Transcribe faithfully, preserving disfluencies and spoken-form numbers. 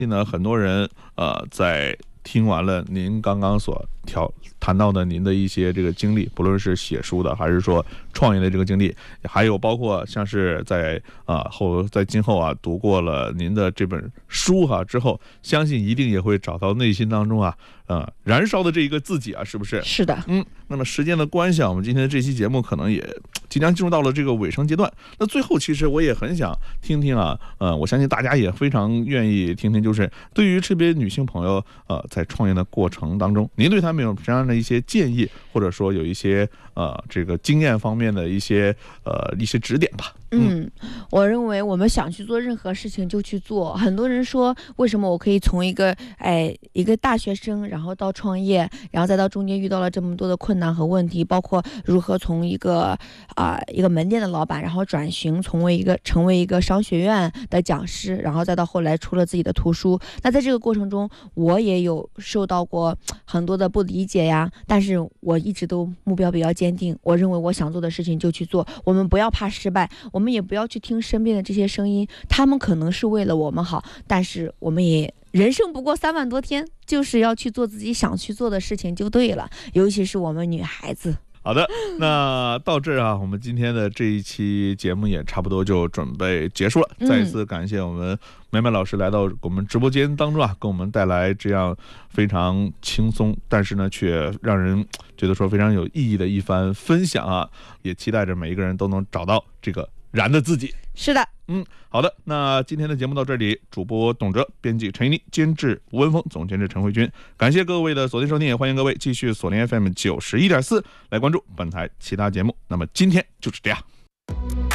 呢，很多人呃在听完了您刚刚所调谈到的您的一些这个经历，不论是写书的还是说创业的这个经历，还有包括像是在啊后在今后啊读过了您的这本书哈、啊、之后，相信一定也会找到内心当中啊呃燃烧的这一个自己啊，是不是？ 是的。 嗯，那么时间的关系啊，我们今天的这期节目可能也即将进入到了这个尾声阶段。那最后其实我也很想听听啊，呃，我相信大家也非常愿意听听，就是对于这边女性朋友呃在创业的过程当中，您对他们有什么样的一些建议，或者说有一些呃这个经验方面的一些呃一些指点吧？ 嗯，我认为我们想去做任何事情就去做。很多人说，为什么我可以从一个哎一个大学生，然后到创业，然后再到中间遇到了这么多的困难和问题，包括如何从一个啊、呃、一个门店的老板，然后转型从为一个成为一个商学院的讲师，然后再到后来出了自己的图书。那在这个过程中，我也有受到过很多的不理解呀，但是我一直都目标比较坚定。我认为我想做的事情就去做，我们不要怕失败，我们也不要去听身边的这些声音，他们可能是为了我们好，但是我们也人生不过三万多天，就是要去做自己想去做的事情就对了，尤其是我们女孩子。 好的，那到这儿啊，我们今天的这一期节目也差不多就准备结束了。 嗯、 再一次感谢我们美美老师来到我们直播间当中啊，给我们带来这样非常轻松，但是呢却让人觉得说非常有意义的一番分享啊！也期待着每一个人都能找到这个燃的自己。 是的。 嗯，好的，那今天的节目到这里，主播董哲，编辑陈一妮，监制吴文峰，总监制陈慧君，感谢各位的锁定收听，也欢迎各位继续锁定 F M 九十一点四来关注本台其他节目。那么今天就是这样。